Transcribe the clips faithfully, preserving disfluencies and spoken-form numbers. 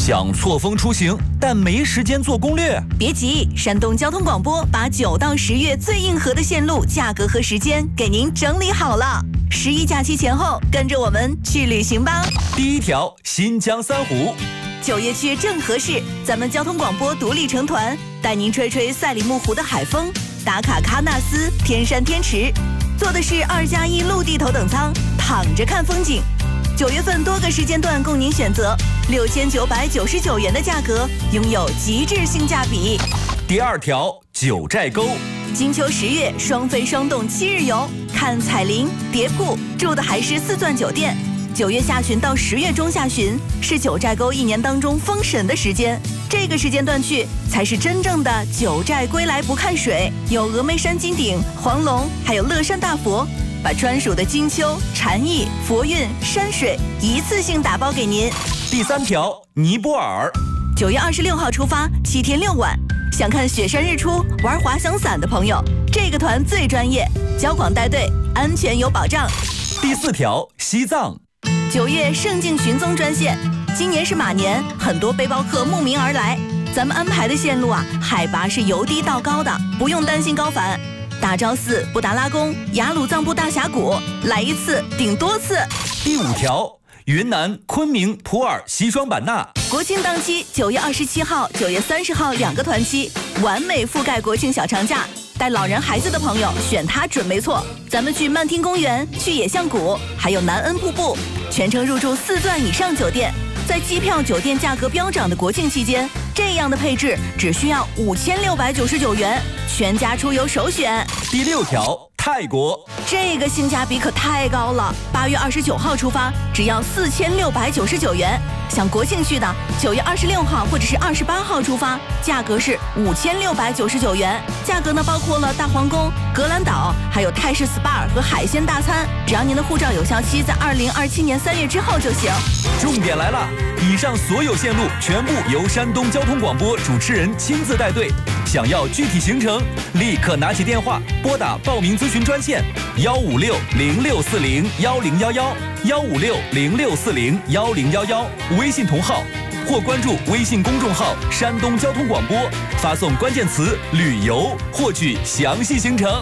想错峰出行，但没时间做攻略？ 别急，山东交通广播把九到十月最硬核的线路、价格和时间给您整理好了。十一假期前后，跟着我们去旅行吧。 第一条，新疆三湖。 九月去正合适，咱们交通广播独立成团，带您吹吹赛里木湖的海风，打卡喀纳斯、天山天池，坐的是二加一陆地头等舱，躺着看风景。九月份多个时间段供您选择，六千九百九十九元的价格，拥有极致性价比。 第二条，九寨沟。 金秋十月双飞双动七日游，看彩铃、蝶瀑，住的还是四钻酒店。九月下旬到十月中下旬是九寨沟一年当中封神的时间，这个时间段去才是真正的九寨归来不看水，有峨眉山金顶、黄龙，还有乐山大佛，把专属的金秋、禅意、佛韵、山水一次性打包给您。 第三条，尼泊尔。 九月二十六号出发，七天六晚。想看雪山日出、玩滑翔伞的朋友，这个团最专业，交广带队，安全有保障。 第四条，西藏。 九月圣境寻踪专线，今年是马年，很多背包客慕名而来。咱们安排的线路啊，海拔是由低到高的，不用担心高反。大昭寺、布达拉宫、雅鲁藏布大峡谷，来一次顶多次。 第五条，云南昆明、普洱、西双版纳。 国庆档期，九月二十七号、九月三十号两个团期，完美覆盖国庆小长假。带老人孩子的朋友选它准没错。咱们去曼听公园，去野象谷，还有南恩瀑布，全程入住四钻以上酒店。在机票、酒店价格飙涨的国庆期间，这样的配置只需要五千六百九十九元，全家出游首选。 第六条，泰国。 这个性价比可太高了，八月二十九号出发，只要四千六百九十九元。想国庆去的，九月二十六号或者是二十八号出发，价格是五千六百九十九元。价格呢包括了大皇宫、格兰岛，还有泰式 S P A 和海鲜大餐。只要您的护照有效期在二零二七年三月之后就行。 重点来了，以上所有线路全部由山东交通广播主持人亲自带队。想要具体行程，立刻拿起电话拨打报名咨询专线幺五六零六四零幺零幺幺幺五六零六四零幺零幺幺，微信同号或关注微信公众号山东交通广播，发送关键词旅游获取详细行程。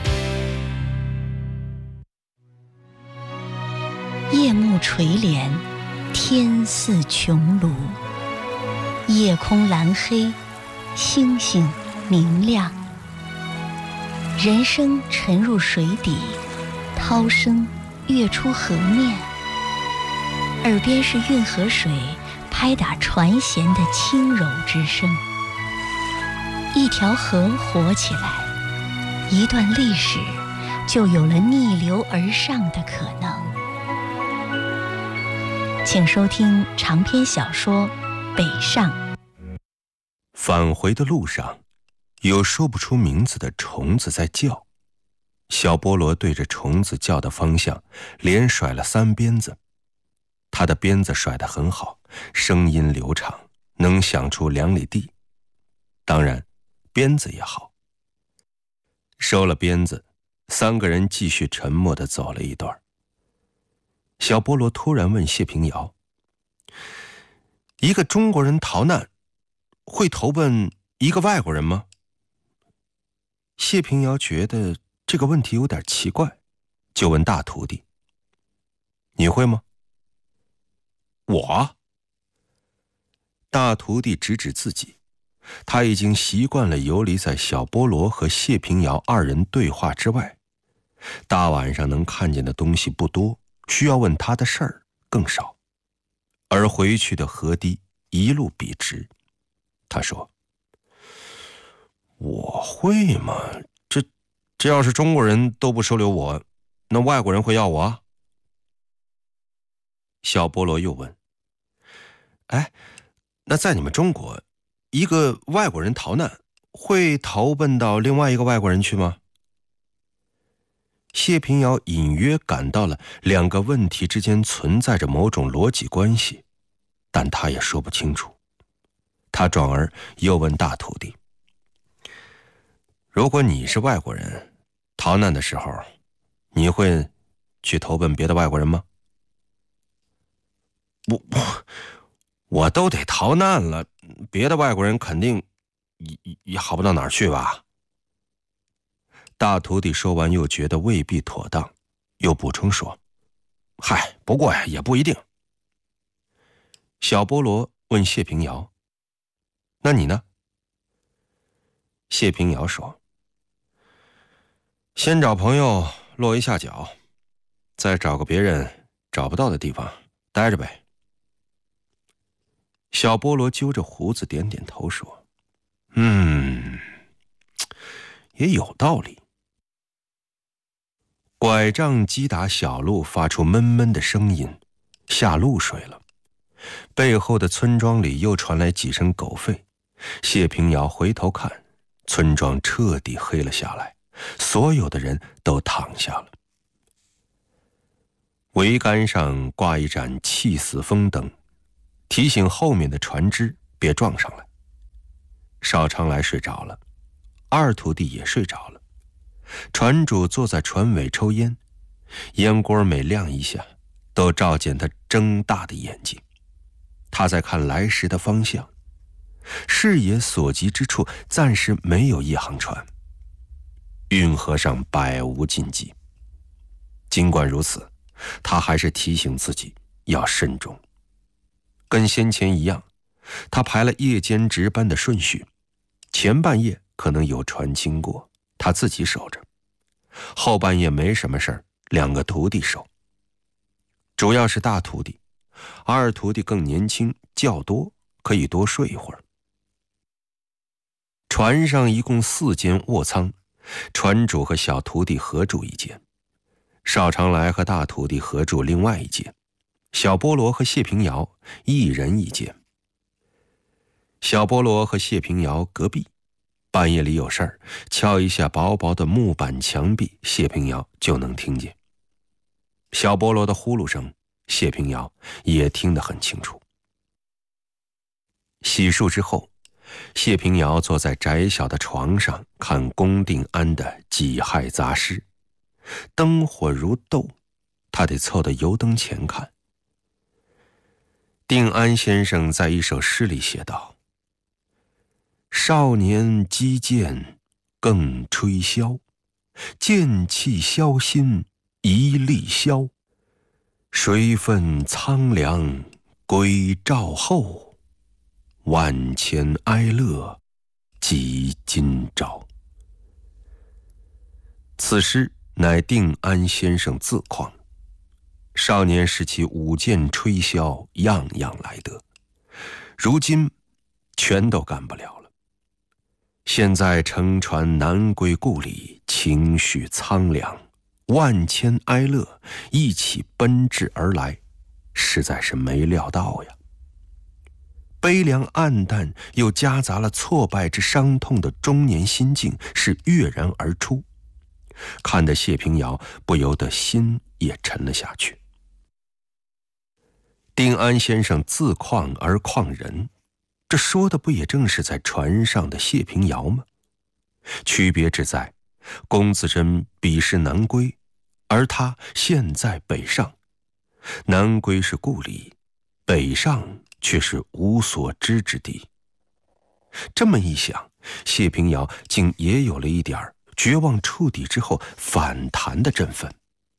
夜幕垂帘，天似穹庐，夜空蓝黑，星星明亮。人声沉入水底，涛声跃出河面，耳边是运河水拍打船舷的轻柔之声。一条河活起来，一段历史就有了逆流而上的可能。请收听长篇小说《北上》。 返回的路上，有说不出名字的虫子在叫。小菠萝对着虫子叫的方向连甩了三鞭子，他的鞭子甩得很好，声音流畅，能响出两里地。当然鞭子也好。收了鞭子，三个人继续沉默地走了一段。小菠萝突然问谢平遥，一个中国人逃难会投奔一个外国人吗？谢平遥觉得这个问题有点奇怪，就问大徒弟，你会吗？我？大徒弟指指自己，他已经习惯了游离在小菠萝和谢平遥二人对话之外，大晚上能看见的东西不多，需要问他的事儿更少。而回去的河堤一路笔直。他说，我会吗？这这要是中国人都不收留我，那外国人会要我啊？小菠萝又问，哎，那在你们中国，一个外国人逃难会投奔到另外一个外国人去吗？谢平遥隐约感到了两个问题之间存在着某种逻辑关系，但他也说不清楚。他转而又问大徒弟，如果你是外国人，逃难的时候，你会去投奔别的外国人吗？我我我都得逃难了，别的外国人肯定也也好不到哪儿去吧。大徒弟说完又觉得未必妥当，又补充说：嗨，不过呀也不一定。小菠萝问谢平遥：那你呢？谢平遥说：先找朋友落一下脚，再找个别人找不到的地方待着呗。小菠萝揪着胡子点点头说：嗯，也有道理。拐杖击打小路，发出闷闷的声音，下露水了。背后的村庄里又传来几声狗吠。谢平遥回头看，村庄彻底黑了下来，所有的人都躺下了。桅杆上挂一盏气死风灯，提醒后面的船只别撞上来。邵长来睡着了，二徒弟也睡着了。船主坐在船尾抽烟，烟锅每亮一下，都照见他睁大的眼睛。他在看来时的方向，视野所及之处暂时没有一航船，运河上百无禁忌。尽管如此，他还是提醒自己要慎重。跟先前一样，他排了夜间值班的顺序，前半夜可能有船经过，他自己守着；后半夜没什么事儿，两个徒弟守。主要是大徒弟，二徒弟更年轻，觉多，可以多睡一会儿。船上一共四间卧舱，船主和小徒弟合住一间，邵长来和大徒弟合住另外一间，小菠萝和谢平遥一人一间。小菠萝和谢平遥隔壁，半夜里有事儿，敲一下薄薄的木板墙壁，谢平遥就能听见。小菠萝的呼噜声，谢平遥也听得很清楚。洗漱之后，谢平遥坐在窄小的床上看龚定安的己亥杂诗，灯火如豆，他得凑到油灯前看。定安先生在一首诗里写道：少年击剑更吹箫，剑气销心一粒消。水分苍凉归赵后，万千哀乐及今朝。此诗乃定安先生自况，少年时期舞剑吹箫样样来得，如今全都干不了了。现在乘船南归故里，情绪苍凉，万千哀乐一起奔至而来，实在是没料到呀。悲凉暗淡又夹杂了挫败之伤痛的中年心境是跃然而出，看得谢平遥不由得心也沉了下去。定安先生自况而况人，这说的不也正是在船上的谢平遥吗？区别只在龚自珍彼时南归，而他现在北上。南归是故里，北上却是无所知之地。这么一想，谢平遥竟也有了一点绝望触底之后反弹的振奋。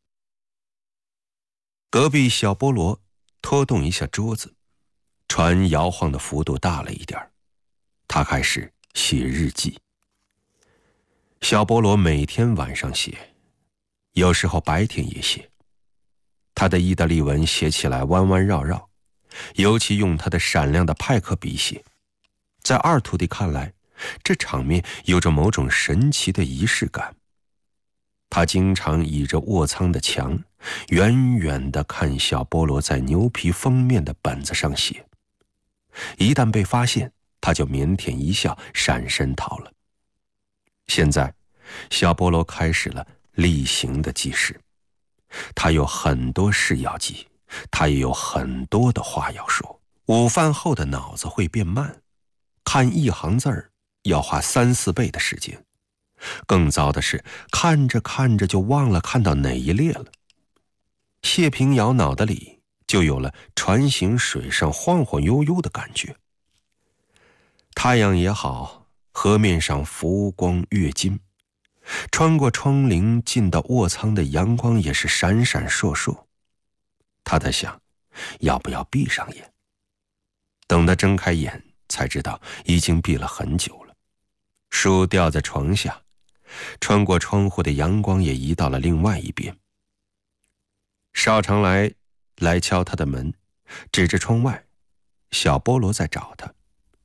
隔壁小菠萝拖动一下桌子，船摇晃的幅度大了一点，他开始写日记。小菠萝每天晚上写，有时候白天也写。他的意大利文写起来弯弯绕绕，尤其用他的闪亮的派克笔写。在二徒弟看来，这场面有着某种神奇的仪式感。他经常倚着卧舱的墙，远远地看小菠萝在牛皮封面的本子上写。一旦被发现，他就腼腆一笑，闪身逃了。现在，小菠萝开始了例行的记事。他有很多事要记，他也有很多的话要说。午饭后的脑子会变慢，看一行字儿要花三四倍的时间。更糟的是，看着看着就忘了看到哪一列了。谢平遥脑袋里就有了船行水上晃晃悠悠的感觉。太阳也好，河面上浮光跃金，穿过窗棂进到卧舱的阳光也是闪闪烁烁。他在想，要不要闭上眼？等他睁开眼，才知道已经闭了很久了。书掉在床下，穿过窗户的阳光也移到了另外一边。邵长来来敲他的门，指着窗外，小菠萝在找他。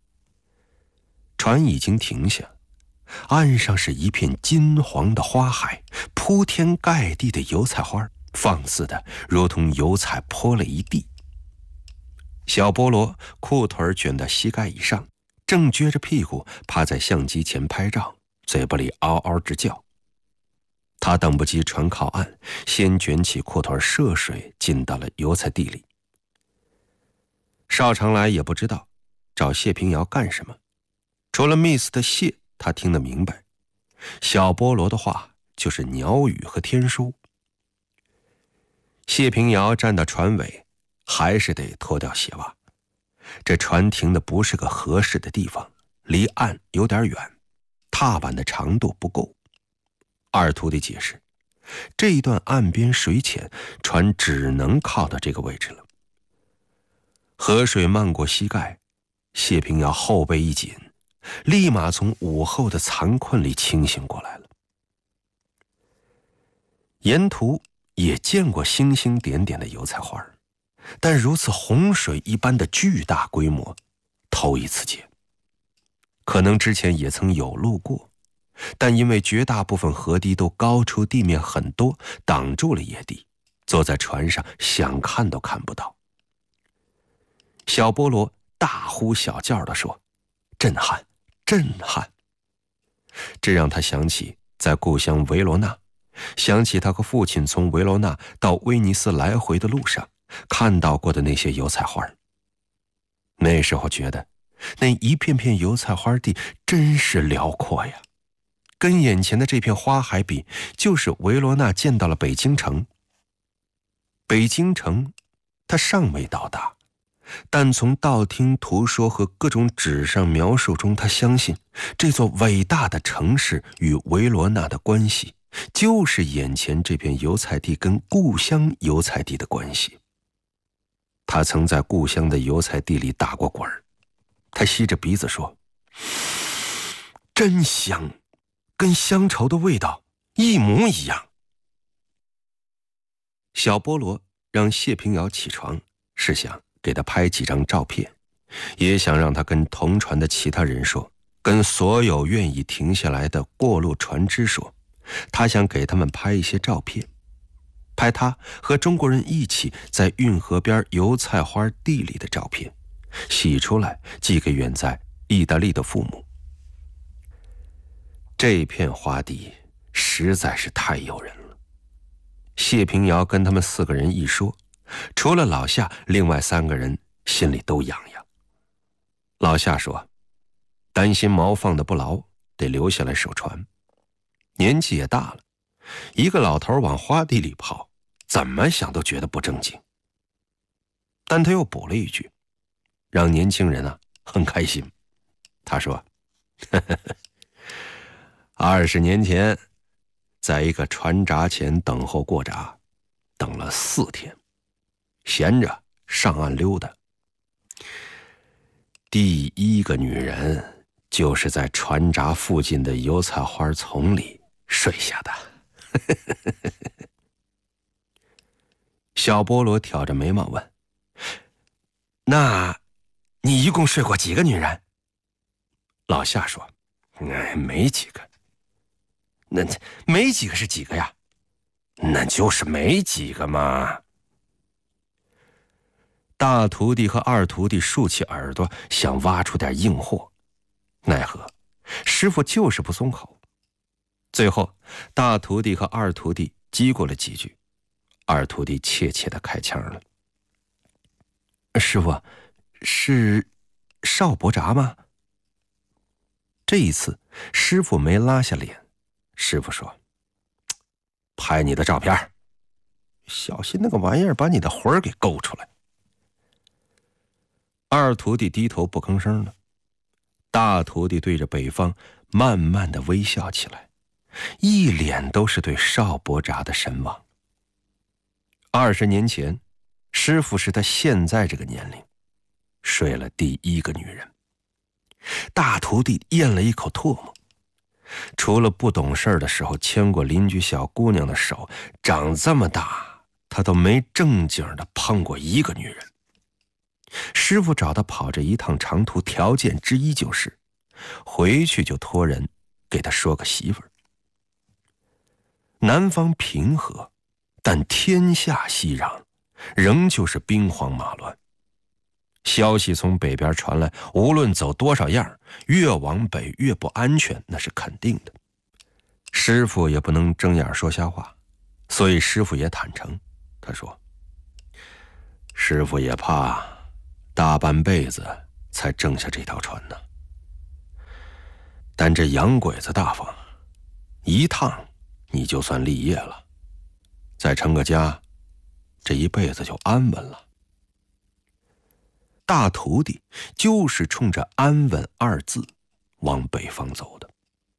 船已经停下，岸上是一片金黄的花海，铺天盖地的油菜花，放肆的如同油菜泼了一地。小菠萝裤腿卷到膝盖以上，正撅着屁股趴在相机前拍照，嘴巴里嗷嗷直叫。他等不及船靠岸，先卷起裤腿涉水进到了油菜地里。邵长来也不知道找谢平遥干什么，除了 miss 的谢他听得明白，小菠萝的话就是鸟语和天书。谢平遥站到船尾，还是得脱掉鞋袜。这船停的不是个合适的地方，离岸有点远，踏板的长度不够。二徒弟解释，这一段岸边水浅，船只能靠到这个位置了。河水漫过膝盖，谢平遥后背一紧，立马从午后的残困里清醒过来了。沿途也见过星星点点的油菜花，但如此洪水一般的巨大规模，头一次见。可能之前也曾有路过，但因为绝大部分河堤都高出地面很多，挡住了野地，坐在船上想看都看不到。小菠萝大呼小叫地说：“震撼，震撼！”这让他想起在故乡维罗纳，想起他和父亲从维罗纳到威尼斯来回的路上看到过的那些油菜花。那时候觉得那一片片油菜花地真是辽阔呀，跟眼前的这片花海比，就是维罗纳见到了北京城。北京城他尚未到达，但从道听途说和各种纸上描述中，他相信这座伟大的城市与维罗纳的关系，就是眼前这片油菜地跟故乡油菜地的关系。他曾在故乡的油菜地里打过滚儿，他吸着鼻子说：“真香，跟乡愁的味道一模一样。”小菠萝让谢平遥起床，是想给他拍几张照片，也想让他跟同船的其他人说，跟所有愿意停下来的过路船只说，他想给他们拍一些照片，拍他和中国人一起在运河边油菜花地里的照片，洗出来寄给远在意大利的父母。这片花地实在是太诱人了。谢平遥跟他们四个人一说，除了老夏，另外三个人心里都痒痒。老夏说，担心毛放得不牢，得留下来守船。年纪也大了，一个老头往花地里跑，怎么想都觉得不正经。但他又补了一句，让年轻人啊很开心。他说，呵呵呵，二十年前在一个船闸前等候过闸，等了四天，闲着上岸溜达。第一个女人就是在船闸附近的油菜花丛里睡下的。小菠萝挑着眉毛问，那你一共睡过几个女人？老夏说，哎，没几个。那没几个是几个呀？那就是没几个嘛。大徒弟和二徒弟竖起耳朵想挖出点硬货，奈何师傅就是不松口。最后大徒弟和二徒弟叽咕了几句，二徒弟怯怯地开腔了，师傅，是邵伯札吗？这一次师傅没拉下脸。师傅说，拍你的照片，小心那个玩意儿把你的魂儿给勾出来。 二徒弟低头不吭声了，大徒弟对着北方慢慢的微笑起来，一脸都是对邵伯札的神往。二十年前，师傅是他现在这个年龄睡了第一个女人。大徒弟咽了一口唾沫，除了不懂事的时候牵过邻居小姑娘的手，长这么大他都没正经的碰过一个女人。师傅找他跑这一趟长途，条件之一就是回去就托人给他说个媳妇儿。南方平和，但天下熙攘，仍旧是兵荒马乱。消息从北边传来，无论走多少样，越往北越不安全，那是肯定的。师傅也不能睁眼说瞎话，所以师傅也坦诚。他说：师傅也怕大半辈子才挣下这条船呢。但这洋鬼子大方，一趟你就算立业了，再成个家，这一辈子就安稳了。大徒弟就是冲着安稳二字往北方走的。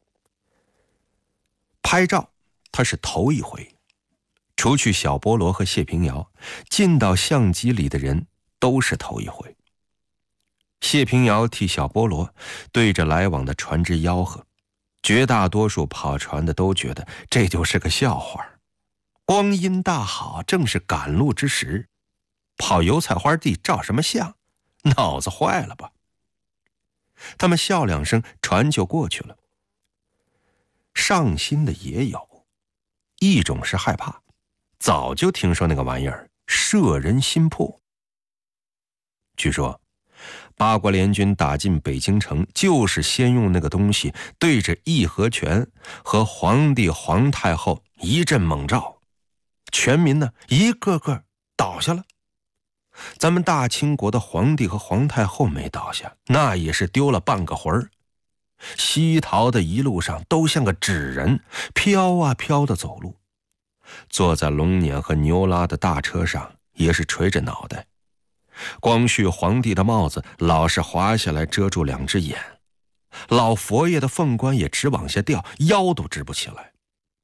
拍照他是头一回，除去小菠萝和谢平遥，进到相机里的人都是头一回。谢平遥替小菠萝对着来往的船只吆喝，绝大多数跑船的都觉得这就是个笑话。光阴大好，正是赶路之时，跑油菜花地照什么相？脑子坏了吧？他们笑两声，船就过去了。上心的也有，一种是害怕，早就听说那个玩意儿摄人心魄。据说八国联军打进北京城，就是先用那个东西对着义和拳和皇帝皇太后一阵猛照，全民呢一个个倒下了。咱们大清国的皇帝和皇太后没倒下，那也是丢了半个魂儿。西逃的一路上都像个纸人，飘啊飘的走路。坐在龙辇和牛拉的大车上，也是垂着脑袋。光绪皇帝的帽子老是滑下来遮住两只眼，老佛爷的凤冠也直往下掉，腰都直不起来。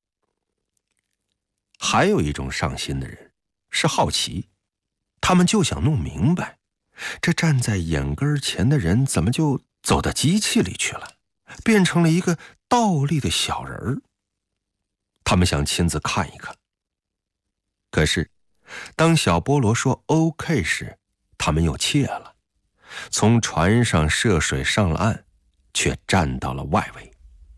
还有一种上心的人是好奇，他们就想弄明白，这站在眼根前的人怎么就走到机器里去了，变成了一个倒立的小人儿。他们想亲自看一看。可是当小菠萝说 OK 时，他们又怯了，从船上涉水上了岸，却站到了外围。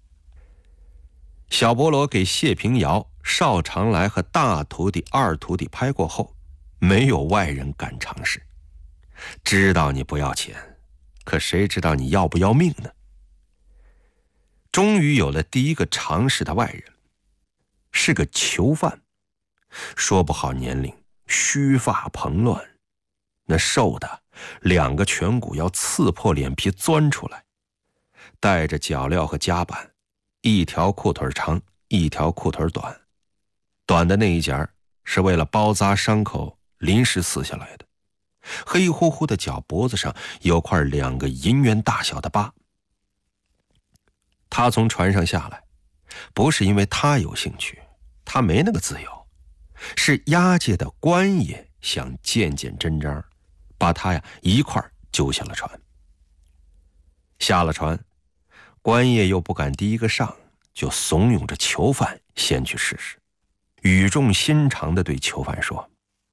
小菠萝给谢平遥、邵长来和大徒弟、二徒弟拍过后，没有外人敢尝试。知道你不要钱，可谁知道你要不要命呢？终于有了第一个尝试的外人，是个囚犯，说不好年龄，须发蓬乱，那瘦的两个颧骨要刺破脸皮钻出来，带着脚镣和夹板，一条裤腿长，一条裤腿短，短的那一截是为了包扎伤口临时撕下来的。黑乎乎的脚脖子上有块两个银元大小的疤。他从船上下来，不是因为他有兴趣，他没那个自由，是押解的官爷想见见真章，把他呀一块揪下了船。下了船，官爷又不敢第一个上，就怂恿着囚犯先去试试，语重心长地对囚犯说：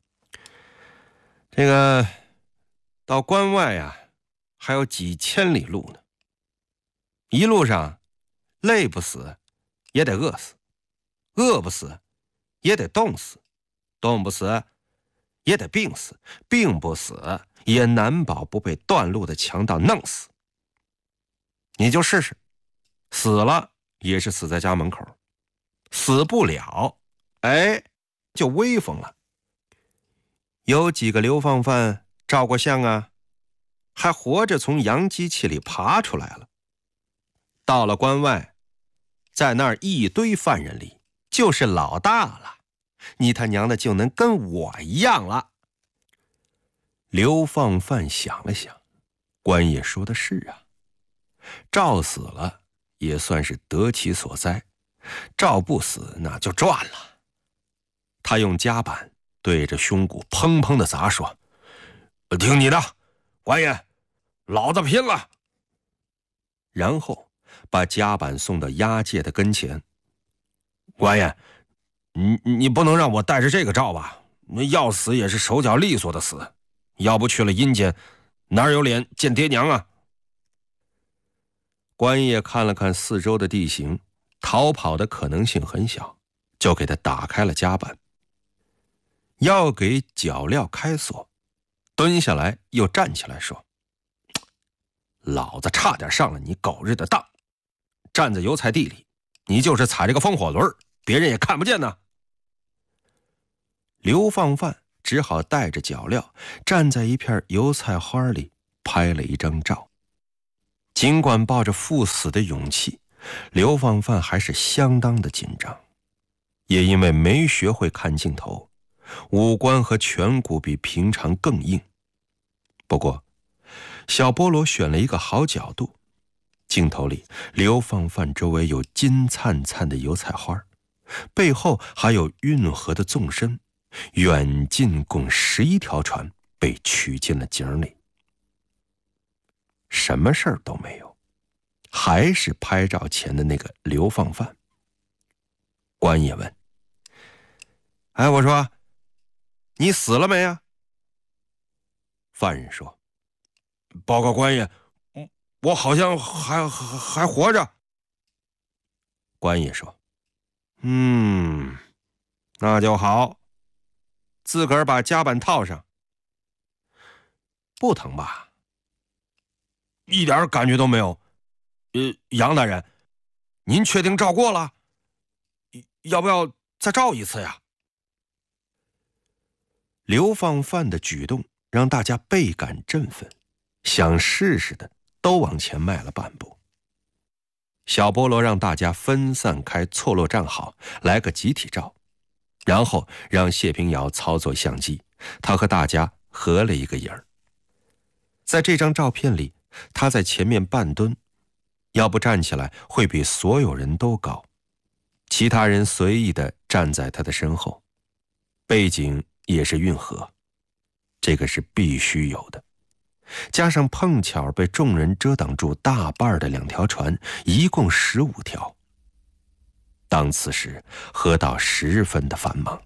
这个到关外呀，还有几千里路呢。一路上累不死也得饿死，饿不死也得冻死，冻不死也得病死，病不死也难保不被断路的强盗弄死。你就试试，死了也是死在家门口，死不了，哎，就威风了。有几个流放犯照过相啊，还活着从洋机器里爬出来了。到了关外，在那儿一堆犯人里就是老大了，你他娘的就能跟我一样了。流放犯想了想， 官爷说的是啊，赵死了也算是得其所哉，赵不死那就赚了。他用夹板对着胸骨砰砰的砸，说：“听你的，官爷，老子拼了！”然后把夹板送到押解的跟前。官爷，你你不能让我带着这个照吧？要死也是手脚利索的死，要不去了阴间，哪有脸见爹娘啊？官爷看了看四周的地形，逃跑的可能性很小，就给他打开了夹板。要给脚镣开锁，蹲下来又站起来说：“老子差点上了你狗日的当！站在油菜地里，你就是踩着个风火轮，别人也看不见呢。”刘放范只好带着脚镣站在一片油菜花里拍了一张照。尽管抱着赴死的勇气，刘放范还是相当的紧张，也因为没学会看镜头，五官和颧骨比平常更硬。不过小菠萝选了一个好角度，镜头里刘放范周围有金灿灿的油菜花，背后还有运河的纵深，远近共十一条船被取进了井里。什么事儿都没有，还是拍照前的那个刘放范。官爷问：“哎，我说，你死了没啊？”犯人说：“报告官爷，我好像还还还活着。”官爷说：“嗯，那就好，自个儿把夹板套上。不疼吧？”“一点感觉都没有。呃，杨大人，您确定照过了？要不要再照一次呀？”刘放范的举动让大家倍感振奋，想试试的都往前迈了半步。小菠萝让大家分散开，错落站好，来个集体照，然后让谢平遥操作相机，他和大家合了一个影儿。在这张照片里，他在前面半蹲，要不站起来会比所有人都高，其他人随意地站在他的身后，背景也是运河，这个是必须有的。加上碰巧被众人遮挡住大半的两条船，一共十五条。当此时河道十分的繁忙。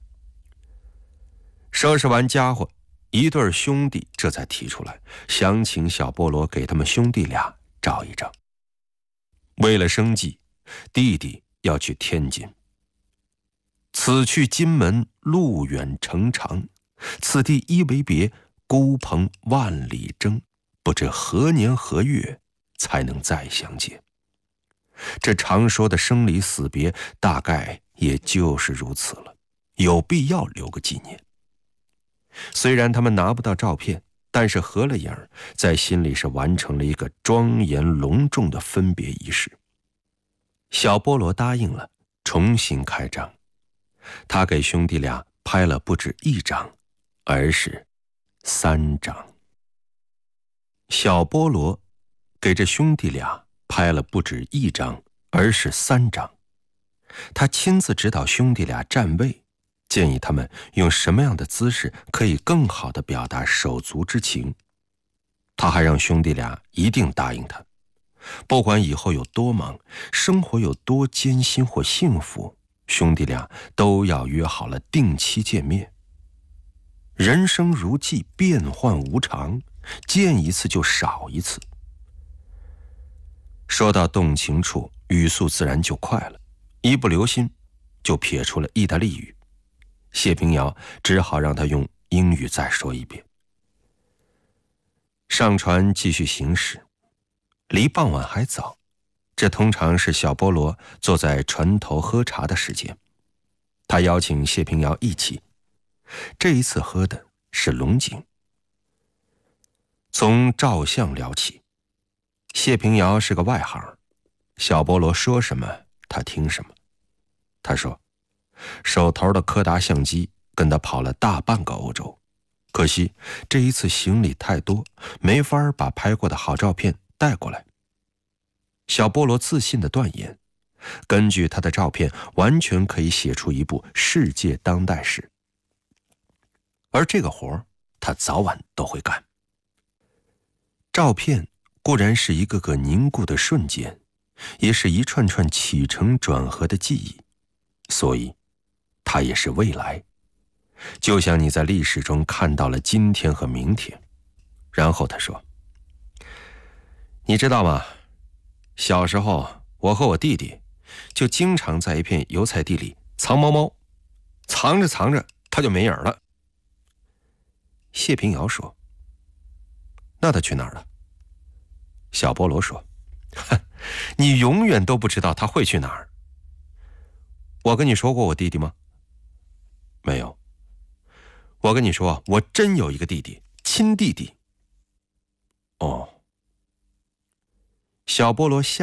收拾完家伙，一对兄弟这才提出来，想请小菠萝给他们兄弟俩照一张。为了生计，弟弟要去天津。此去金门，路远程长，此地一为别，孤蓬万里征，不知何年何月才能再相见。这常说的生离死别，大概也就是如此了，有必要留个纪念。虽然他们拿不到照片，但是合了影，在心里是完成了一个庄严隆重的分别仪式。小菠萝答应了，重新开张。他给兄弟俩拍了不止一张，而是三张。小菠萝给这兄弟俩拍了不止一张，而是三张。他亲自指导兄弟俩站位，建议他们用什么样的姿势可以更好地表达手足之情。他还让兄弟俩一定答应他，不管以后有多忙，生活有多艰辛或幸福，兄弟俩都要约好了定期见面。人生如寄，变幻无常，见一次就少一次。说到动情处，语速自然就快了，一不留心就撇出了意大利语。谢平遥只好让他用英语再说一遍。上船继续行驶，离傍晚还早，这通常是小菠萝坐在船头喝茶的时间。他邀请谢平遥一起，这一次喝的是龙井。从照相聊起，谢平遥是个外行，小菠萝说什么他听什么。他说手头的柯达相机跟他跑了大半个欧洲， 可惜这一次行李太多，没法把拍过的好照片带过来。小波罗自信地断言，根据他的照片，完全可以写出一部世界当代史。而这个活儿，他早晚都会干。照片固然是一个个凝固的瞬间，也是一串串起承转合的记忆，所以它也是未来。就像你在历史中看到了今天和明天。然后他说，你知道吗，小时候我和我弟弟就经常在一片油菜地里藏猫猫，藏着藏着它就没影了。谢平遥说，那他去哪儿了？小波罗说，你永远都不知道他会去哪儿。我跟你说过我弟弟吗？没有。我跟你说，我真有一个弟弟，亲弟弟。哦。小波罗下